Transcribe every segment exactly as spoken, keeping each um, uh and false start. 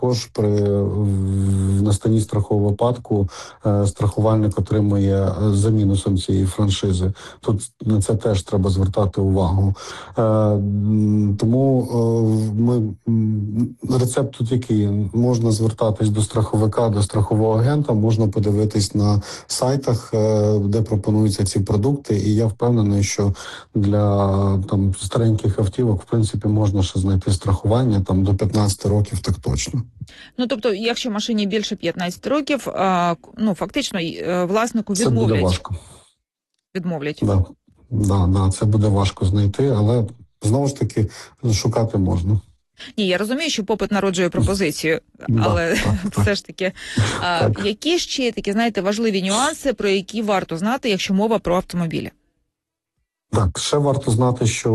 також при в настанні страхового випадку е, страхувальник отримує е, за мінусом цієї франшизи. Тут на це теж треба звертати увагу. Е, м, тому е, ми м, рецепт тут який? Можна звертатись до страховика, до страхового агента, можна подивитись на сайтах, е, де пропонуються ці продукти, і я впевнений, що для там стареньких автівок в принципі можна ще знайти страхування там до п'ятнадцяти років, так точно. Ну, тобто, якщо машині більше п'ятнадцяти років, а, ну, фактично, й- власнику Це буде відмовлять. важко. Відмовлять. Да. Да, да, це буде важко знайти, але знову ж таки шукати можна. Ні, я розумію, що попит народжує пропозицію, але да, так, все ж таки, а, так. які ще такі, знаєте, важливі нюанси, про які варто знати, якщо мова про автомобілі? Так, ще варто знати, що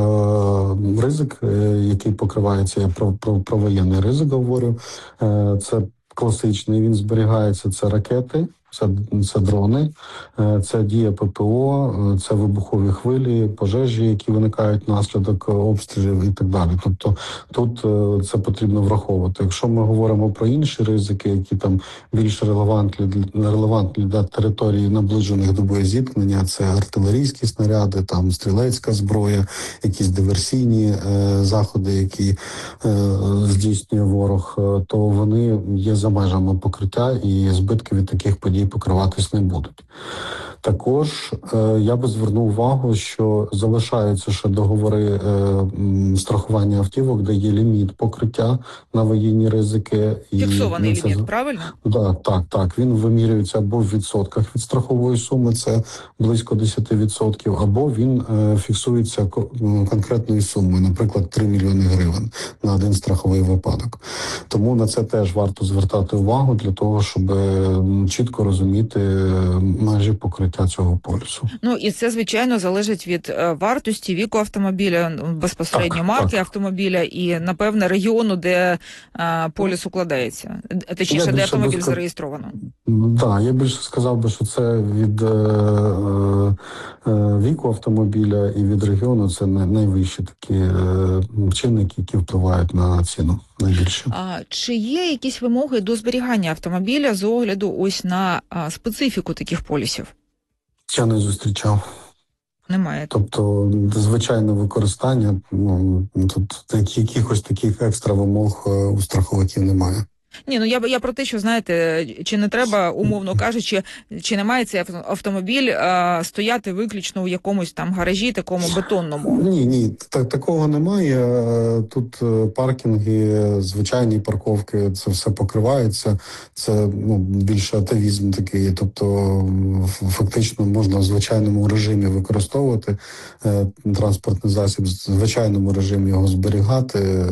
е, ризик, е, який покривається, я про, про, про воєнний ризик говорю, е, це класичний, він зберігається, це ракети, це, це дрони, е, це дія ППО, е, це вибухові хвилі, пожежі, які виникають внаслідок обстрілів і так далі. Тобто тут е, це потрібно враховувати. Якщо ми говоримо про інші ризики, які там більш релевантні, релевантні для території наближених до боєзіткнення, це артилерійські снаряди, там стрілецька зброя, якісь диверсійні е, заходи, які е, здійснює ворог, е, то вони є за межами покриття і збитки від таких подій покриватись не будуть. Також е, я би звернув увагу, що залишаються ще договори е, м, страхування автівок, де є ліміт покриття на воєнні ризики. Фіксований і це, ліміт, правильно? Да, так, так. Він вимірюється або в відсотках від страхової суми, це близько десять відсотків, або він е, фіксується ко- м, конкретною сумою, наприклад, три мільйони гривень на один страховий випадок. Тому на це теж варто звертати увагу для того, щоб е, чітко розуміти е, межі покриття цього полісу. Ну, і це, звичайно, залежить від е, вартості, віку автомобіля, ну, безпосередньо Так, марки так. автомобіля і, напевне, регіону, де е, поліс укладається. Д- Точніше, де більше автомобіль би ска- зареєстровано. Так, я більше сказав би, що це від е, е, е, віку автомобіля і від регіону це най- найвищі такі е, чинники, які впливають на ціну найбільше. А чи є якісь вимоги до зберігання автомобіля з огляду ось на а, специфіку таких полісів? Я не зустрічав. Немає. Тобто, звичайне використання, ну, тут так- якихось таких екстра вимог е, у страховиків немає. Ні, ну я я про те, що знаєте, чи не треба, умовно кажучи, чи не має цей авто- автомобіль а, стояти виключно у якомусь там гаражі, такому бетонному? Ні, ні, так, такого немає. Е, Тут е, паркінги, звичайні парковки, це все покривається. Це ну, більше атавізм такий. Тобто ф- фактично можна в звичайному режимі використовувати е, транспортний засіб, в звичайному режимі його зберігати. Е,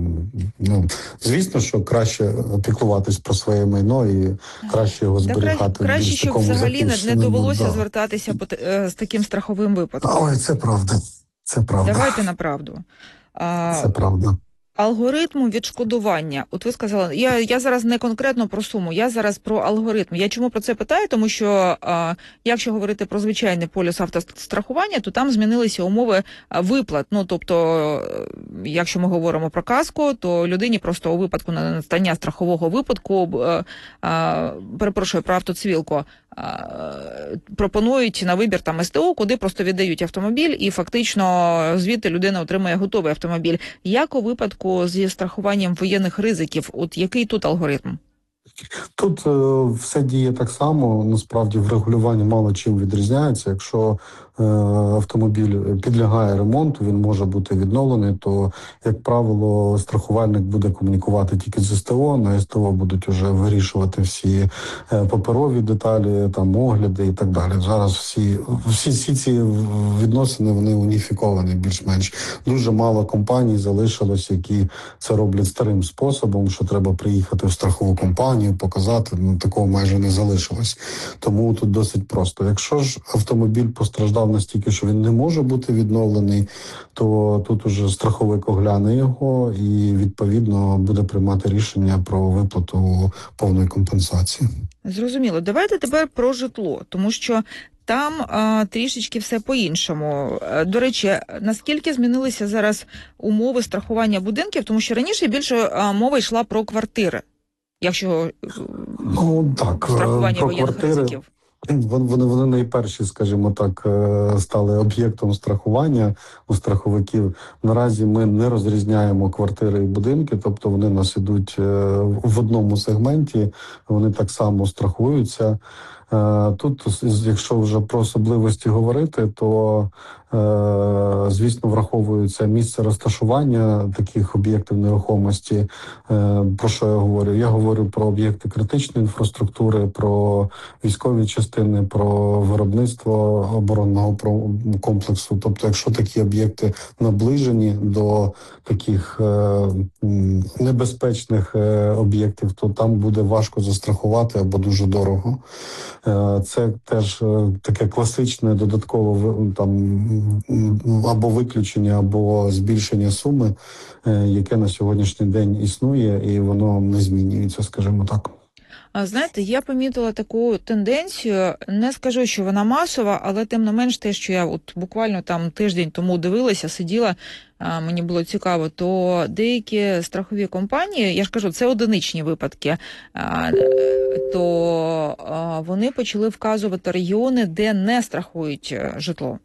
Ну, звісно, що краще піклуватись про своє майно і краще його Та зберігати. краще, в краще, більш щоб такому взагалі не, не захищеному, довелося да. звертатися по те- е, з таким страховим випадком. Ой, це правда. Це правда. Давайте на правду. А, Це правда. алгоритму відшкодування. От ви сказали, я, я зараз не конкретно про суму, я зараз про алгоритм. Я чому про це питаю? Тому що а, якщо говорити про звичайний поліс автострахування, то там змінилися умови а, виплат. Ну, тобто, е, якщо ми говоримо про каско, то людині просто у випадку настання страхового випадку, е, е, перепрошую, про автоцивілку, е, пропонують на вибір там ес те о, куди просто віддають автомобіль, і фактично звідти людина отримує готовий автомобіль. Як у випадку зі страхуванням воєнних ризиків, от який тут алгоритм? Тут е, все діє так само. Насправді врегулювання мало чим відрізняється. Якщо е, автомобіль підлягає ремонту, він може бути відновлений, то, як правило, страхувальник буде комунікувати тільки з ес те о. На ес те о будуть вже вирішувати всі е, паперові деталі, там огляди і так далі. Зараз всі, всі, всі ці відносини вони уніфіковані більш-менш. Дуже мало компаній залишилось, які це роблять старим способом, що треба приїхати в страхову компанію, показати, ну такого майже не залишилось. Тому тут досить просто. Якщо ж автомобіль постраждав настільки, що він не може бути відновлений, то тут уже страховик огляне його і відповідно буде приймати рішення про виплату повної компенсації. Зрозуміло. Давайте тепер про житло, тому що там а, трішечки все по-іншому. До речі, наскільки змінилися зараз умови страхування будинків? Тому що раніше більше а, мова йшла про квартири, якщо ну, так, страхування про воєнних квартири. ризиків. Вони, вони найперші, скажімо так, стали об'єктом страхування у страховиків. Наразі ми не розрізняємо квартири і будинки, тобто вони нас ідуть в одному сегменті, вони так само страхуються. Тут, якщо вже про особливості говорити, то, звісно, враховується місце розташування таких об'єктів нерухомості. Про що я говорю? Я говорю про об'єкти критичної інфраструктури, про військові частини, про виробництво оборонного комплексу. Тобто, якщо такі об'єкти наближені до таких небезпечних об'єктів, то там буде важко застрахувати або дуже дорого. Це теж таке класичне додаткове там або виключення, або збільшення суми, яке на сьогоднішній день існує, і воно не змінюється, скажімо так. Знаєте, я помітила таку тенденцію, не скажу, що вона масова, але тим не менш те, що я от буквально там тиждень тому дивилася, сиділа, мені було цікаво, то деякі страхові компанії, я ж кажу, це одиничні випадки, то вони почали вказувати регіони, де не страхують житло.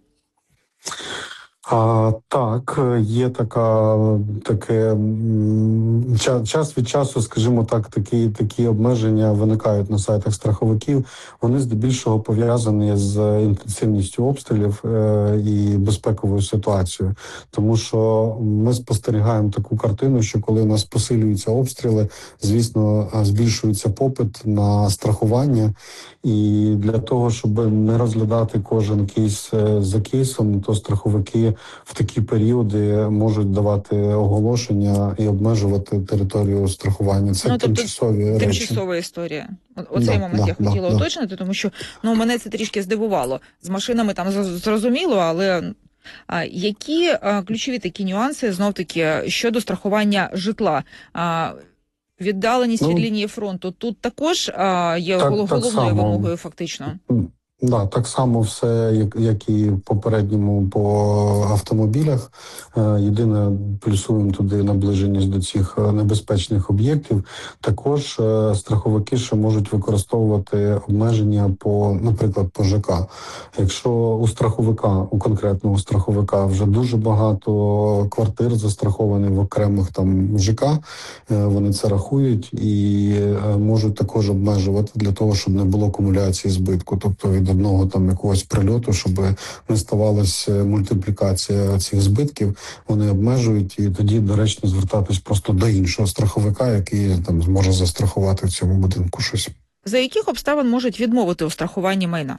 А, так, є така, таке, час від часу, скажімо так, такі, такі обмеження виникають на сайтах страховиків. Вони здебільшого пов'язані з інтенсивністю обстрілів е, і безпековою ситуацією. Тому що ми спостерігаємо таку картину, що коли у нас посилюються обстріли, звісно, збільшується попит на страхування. І для того, щоб не розглядати кожен кейс за кейсом, то страховики в такі періоди можуть давати оголошення і обмежувати територію страхування. Це ну, тимчасові речі. Тимчасова історія. Оцей да, момент да, я хотіла да, уточнити, тому що ну мене це трішки здивувало. З машинами там зрозуміло, але а, які а, ключові такі нюанси, знов-таки, щодо страхування житла? А, віддаленість ну, від лінії фронту тут також а, є так, головною так вимогою фактично? Да, так само все, як, як і в попередньому по автомобілях. Єдине, плюсуємо туди наближеність до цих небезпечних об'єктів. Також страховики ще можуть використовувати обмеження по, наприклад, по ЖК. Якщо у страховика, у конкретного страховика вже дуже багато квартир застраховані в окремих там ЖК, вони це рахують і можуть також обмежувати для того, щоб не було акумуляції збитку. Тобто від одного там якогось прильоту, щоб не ставалася мультиплікація цих збитків, вони обмежують і тоді доречно звертатись просто до іншого страховика, який там зможе застрахувати в цьому будинку щось. За яких обставин можуть відмовити у страхуванні майна?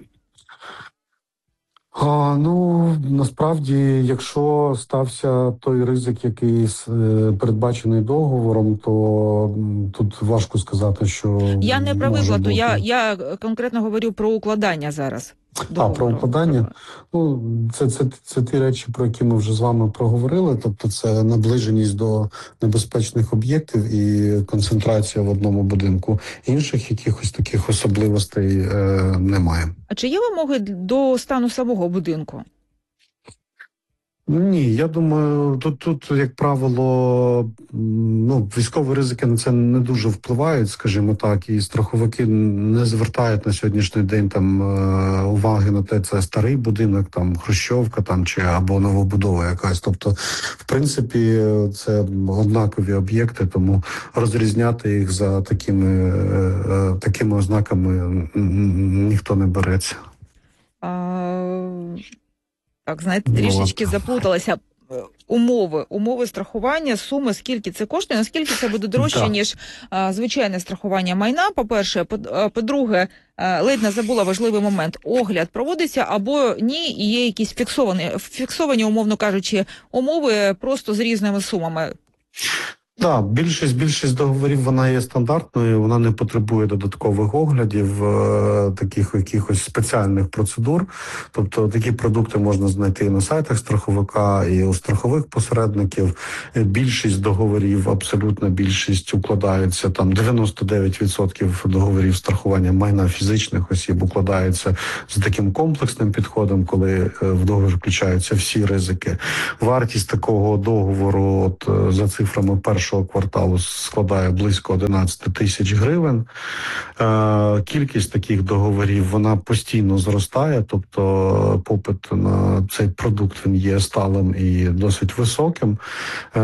А, ну, насправді, якщо стався той ризик, який е, передбачений договором, то тут важко сказати, що я не про виплату, я, я конкретно говорю про укладання зараз. Договору. А, про укладання? Ну, це, це, це ті речі, про які ми вже з вами проговорили, тобто це наближеність до небезпечних об'єктів і концентрація в одному будинку. Інших якихось таких особливостей е, немає. А чи є вимоги до стану самого будинку? Ні, я думаю, тут, тут, як правило, ну, військові ризики на це не дуже впливають, скажімо так, і страховики не звертають на сьогоднішній день там уваги на те, це старий будинок, там хрущовка там чи або новобудова якась. Тобто, в принципі, це однакові об'єкти, тому розрізняти їх за такими, такими ознаками ніхто не береться. А... Так, знаєте, трішечки заплуталася. Умови, умови страхування, суми, скільки це коштує, наскільки це буде дорожче, да. ніж а, звичайне страхування майна, по-перше. По-друге, ледь не забула важливий момент. Огляд проводиться або ні, і є якісь фіксовані, фіксовані, умовно кажучи, умови просто з різними сумами. Так, більшість, більшість договорів, вона є стандартною, вона не потребує додаткових оглядів, е, таких якихось спеціальних процедур. Тобто такі продукти можна знайти і на сайтах страховика, і у страхових посередників. Більшість договорів, абсолютна більшість укладаються, там дев'яносто дев'ять відсотків договорів страхування майна фізичних осіб укладаються з таким комплексним підходом, коли в договір включаються всі ризики. Вартість такого договору, от за цифрами першого кварталу, складає близько одинадцять тисяч гривень. Е, кількість таких договорів, вона постійно зростає, тобто попит на цей продукт, він є сталим і досить високим. Е,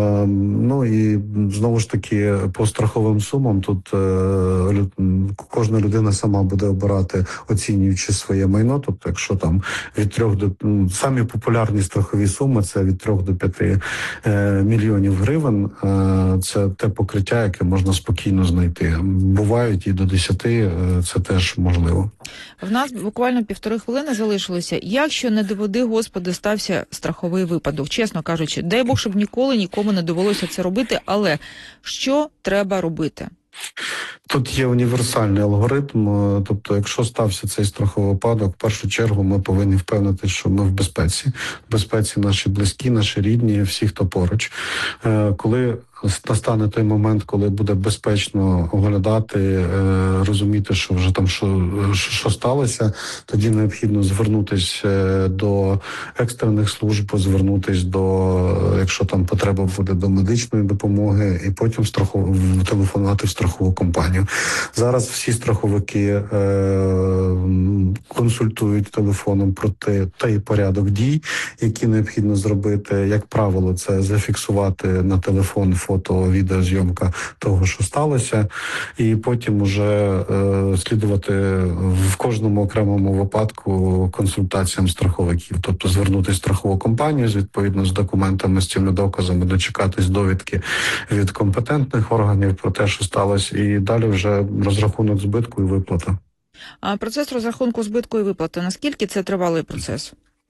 ну і знову ж таки, по страховим сумам тут е, кожна людина сама буде обирати, оцінюючи своє майно, тобто якщо там від трьох до... Ну, самі популярні страхові суми, це від трьох до п'яти е, мільйонів гривень. Е, Це те покриття, яке можна спокійно знайти. Бувають і до десяти, це теж можливо. В нас буквально півтори хвилини залишилося. Якщо, не доведи, Господи, стався страховий випадок, чесно кажучи, дай Бог, щоб ніколи нікому не довелося це робити, але що треба робити? Тут є універсальний алгоритм, тобто якщо стався цей страховий випадок, в першу чергу ми повинні впевнити, що ми в безпеці. В безпеці наші близькі, наші рідні, всі, хто поруч. Коли настане той момент, коли буде безпечно оглядати, розуміти, що вже там що, що сталося, тоді необхідно звернутися до екстрених служб, звернутися до, якщо там потреба буде, до медичної допомоги, і потім страхов... телефонувати в страхову компанію. Зараз всі страховики е... консультують телефоном про те, той порядок дій, які необхідно зробити. Як правило, це зафіксувати на телефон фото, відеозйомка того, що сталося, і потім уже е, слідувати в кожному окремому випадку консультаціям страховиків. Тобто звернутися в страхову компанію з відповідно з документами, з цими доказами, дочекатись довідки від компетентних органів про те, що сталося, і далі вже розрахунок збитку і виплата. А процес розрахунку збитку і виплати, наскільки це тривалий процес?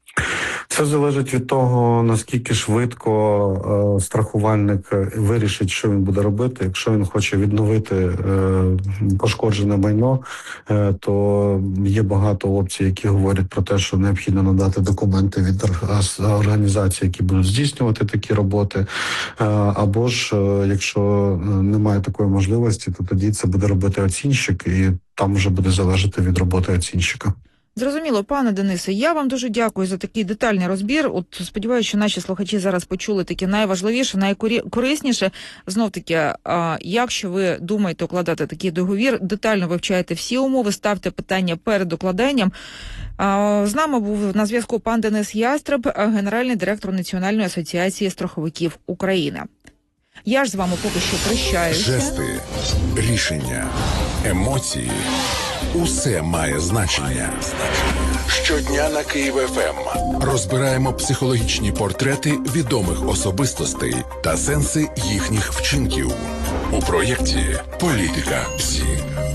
Це залежить від того, наскільки швидко е, страхувальник вирішить, що він буде робити. Якщо він хоче відновити е, пошкоджене майно, е, то є багато опцій, які говорять про те, що необхідно надати документи від організацій, які будуть здійснювати такі роботи. Е, або ж, е, якщо немає такої можливості, то тоді це буде робити оцінщик, і там вже буде залежати від роботи оцінщика. Зрозуміло, пане Денисе, я вам дуже дякую за такий детальний розбір. От сподіваюся, що наші слухачі зараз почули таке найважливіше, найкорисніше. Знов-таки, якщо ви думаєте укладати такий договір, детально вивчайте всі умови, ставте питання перед укладанням. З нами був на зв'язку пан Денис Ястреб, генеральний директор Національної асоціації страховиків України. Я ж з вами поки що прощаюся. Жести, рішення, емоції – усе має значення. Щодня на Київ еф ем розбираємо психологічні портрети відомих особистостей та сенси їхніх вчинків. У проєкті «Політика ПСІ».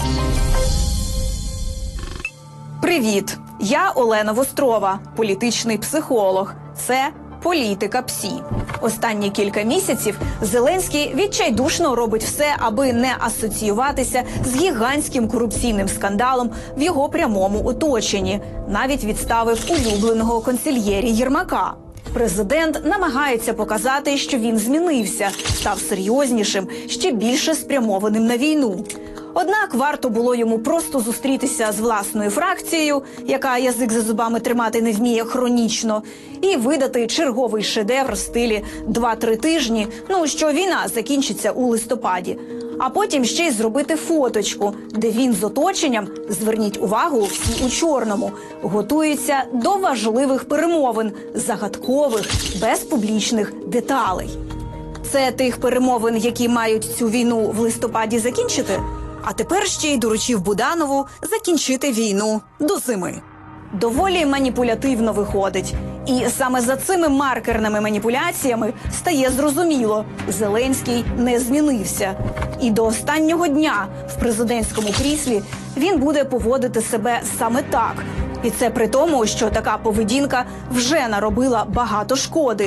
Привіт! Я Олена Вострова, політичний психолог. Це «Політика ПСІ». Останні кілька місяців Зеленський відчайдушно робить все, аби не асоціюватися з гігантським корупційним скандалом в його прямому оточенні. Навіть відставив улюбленого консильєрі Єрмака. Президент намагається показати, що він змінився, став серйознішим, ще більше спрямованим на війну. Однак варто було йому просто зустрітися з власною фракцією, яка язик за зубами тримати не вміє хронічно, і видати черговий шедевр в стилі два-три тижні, ну що війна закінчиться у листопаді. А потім ще й зробити фоточку, де він з оточенням, зверніть увагу, всі у чорному, готується до важливих перемовин, загадкових, без публічних деталей. Це тих перемовин, які мають цю війну в листопаді закінчити? А тепер ще й доручив Буданову закінчити війну до зими. Доволі маніпулятивно виходить. І саме за цими маркерними маніпуляціями стає зрозуміло – Зеленський не змінився. І до останнього дня в президентському кріслі він буде поводити себе саме так. І це при тому, що така поведінка вже наробила багато шкоди.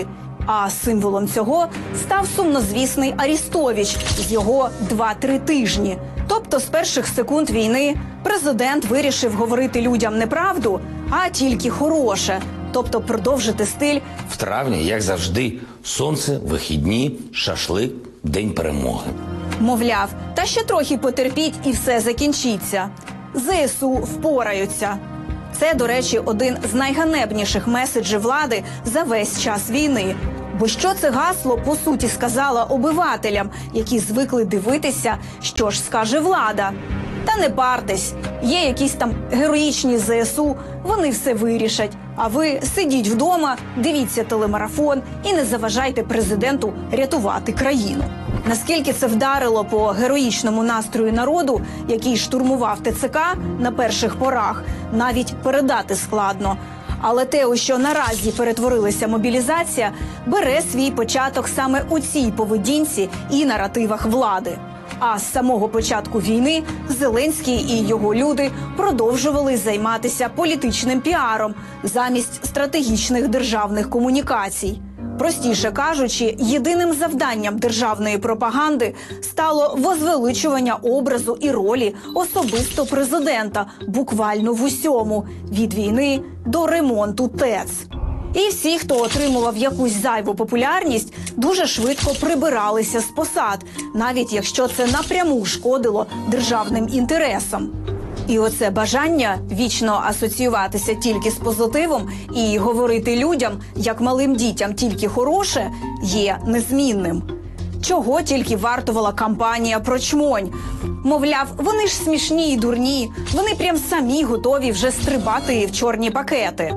А символом цього став сумнозвісний Арістович з його два-три тижні. Тобто з перших секунд війни президент вирішив говорити людям не правду, а тільки хороше. Тобто продовжити стиль В травні, як завжди, сонце, вихідні, шашлик, день перемоги. Мовляв, та ще трохи потерпіть і все закінчиться. ЗСУ впораються. Це, до речі, один з найганебніших меседжів влади за весь час війни. Бо що це гасло, по суті, сказала обивателям, які звикли дивитися, що ж скаже влада. Та не партесь, є якісь там героїчні ЗСУ, вони все вирішать. А ви сидіть вдома, дивіться телемарафон і не заважайте президенту рятувати країну. Наскільки це вдарило по героїчному настрою народу, який штурмував ТЦК на перших порах, навіть передати складно. Але те, у що наразі перетворилася мобілізація, бере свій початок саме у цій поведінці і наративах влади. А з самого початку війни Зеленський і його люди продовжували займатися політичним піаром замість стратегічних державних комунікацій. Простіше кажучи, єдиним завданням державної пропаганди стало возвеличування образу і ролі особисто президента буквально в усьому – від війни до ремонту ТЕЦ. І всі, хто отримував якусь зайву популярність, дуже швидко прибиралися з посад, навіть якщо це напряму шкодило державним інтересам. І оце бажання вічно асоціюватися тільки з позитивом і говорити людям, як малим дітям, тільки хороше, є незмінним. Чого тільки вартувала кампанія про чмонь. Мовляв, вони ж смішні і дурні, вони прям самі готові вже стрибати в чорні пакети.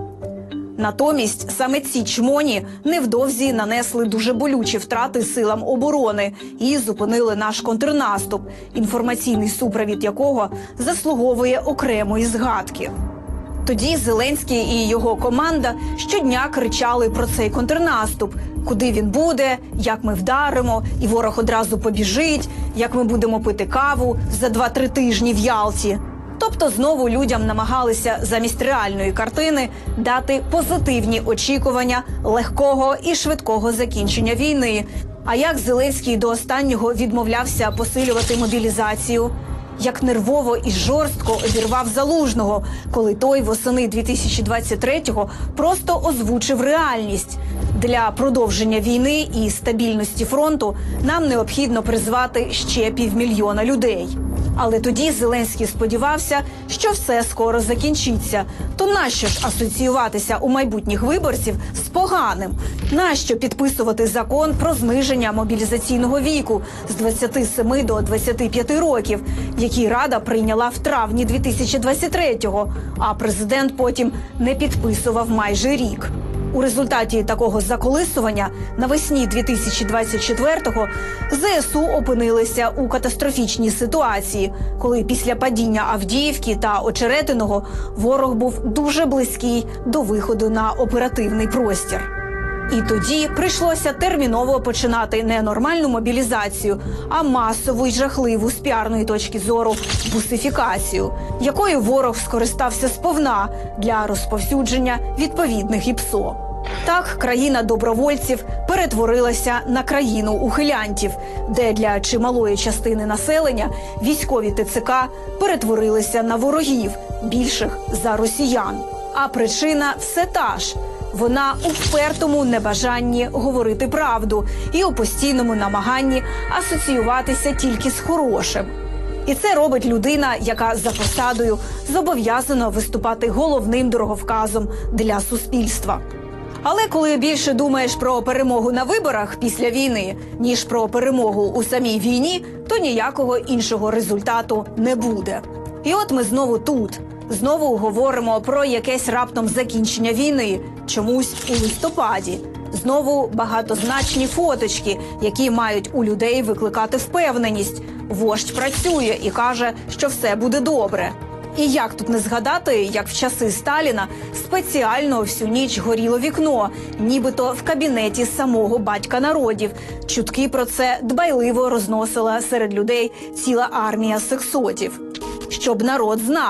Натомість саме ці чмоні невдовзі нанесли дуже болючі втрати силам оборони і зупинили наш контрнаступ, інформаційний супровід якого заслуговує окремої згадки. Тоді Зеленський і його команда щодня кричали про цей контрнаступ, куди він буде, як ми вдаримо, і ворог одразу побіжить, як ми будемо пити каву за два-три тижні в Ялті. Тобто знову людям намагалися замість реальної картини дати позитивні очікування легкого і швидкого закінчення війни. А як Зеленський до останнього відмовлявся посилювати мобілізацію? Як нервово і жорстко обірвав Залужного, коли той восени дві тисячі двадцять третього просто озвучив реальність. Для продовження війни і стабільності фронту нам необхідно призвати ще півмільйона людей. Але тоді Зеленський сподівався, що все скоро закінчиться. То нащо ж асоціюватися у майбутніх виборців з поганим? Нащо підписувати закон про зниження мобілізаційного віку з двадцяти семи до двадцяти п'яти років, який Рада прийняла в травні дві тисячі двадцять третього, а президент потім не підписував майже рік? У результаті такого заколисування навесні дві тисячі двадцять четвертого ЗСУ опинилися у катастрофічній ситуації, коли після падіння Авдіївки та Очеретиного ворог був дуже близький до виходу на оперативний простір. І тоді прийшлося терміново починати не нормальну мобілізацію, а масову й жахливу з піарної точки зору бусифікацію, якою ворог скористався сповна для розповсюдження відповідних ІПСО. Так, країна добровольців перетворилася на країну ухилянтів, де для чималої частини населення військові ТЦК перетворилися на ворогів, більших за росіян. А причина все та ж. Вона у впертому небажанні говорити правду і у постійному намаганні асоціюватися тільки з хорошим. І це робить людина, яка за посадою зобов'язана виступати головним дороговказом для суспільства. Але коли більше думаєш про перемогу на виборах після війни, ніж про перемогу у самій війні, то ніякого іншого результату не буде. І от ми знову тут. Знову говоримо про якесь раптом закінчення війни, чомусь у листопаді. Знову багатозначні фоточки, які мають у людей викликати впевненість. Вождь працює і каже, що все буде добре. І як тут не згадати, як в часи Сталіна спеціально всю ніч горіло вікно, нібито в кабінеті самого батька народів. Чутки про це дбайливо розносила серед людей ціла армія сексотів. Щоб народ знав,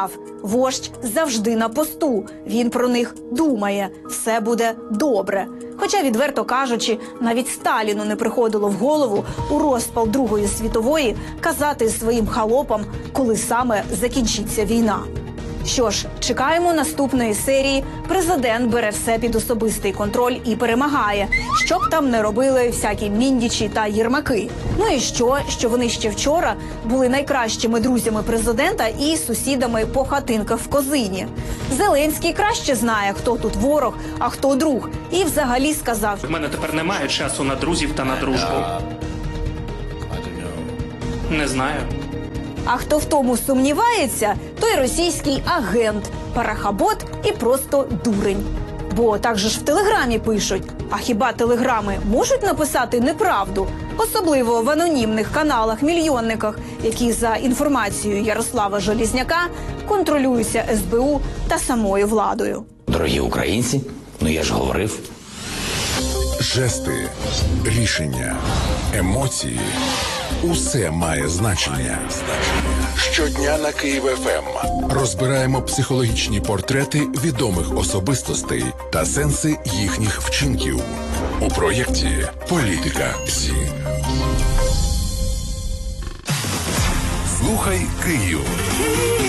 Вождь завжди на посту. Він про них думає. Все буде добре. Хоча, відверто кажучи, навіть Сталіну не приходило в голову у розпал Другої світової казати своїм холопам, коли саме закінчиться війна. Що ж, чекаємо наступної серії «Президент бере все під особистий контроль і перемагає», що б там не робили всякі Міндічі та Єрмаки. Ну і що, що вони ще вчора були найкращими друзями президента і сусідами по хатинках в Козині. Зеленський краще знає, хто тут ворог, а хто друг. І взагалі сказав: «В мене тепер немає часу на друзів та на дружбу». Не знаю. А хто в тому сумнівається, той російський агент, парахабот і просто дурень. Бо так же ж в Телеграмі пишуть. А хіба телеграми можуть написати неправду? Особливо в анонімних каналах-мільйонниках, які, за інформацією Ярослава Желізняка, контролюються ес бе у та самою владою. Дорогі українці, ну я ж говорив. Жести, рішення, емоції – усе має значення. Щодня на Київ еф ем розбираємо психологічні портрети відомих особистостей та сенси їхніх вчинків у проєкті «Політика Псі». Слухай Київ.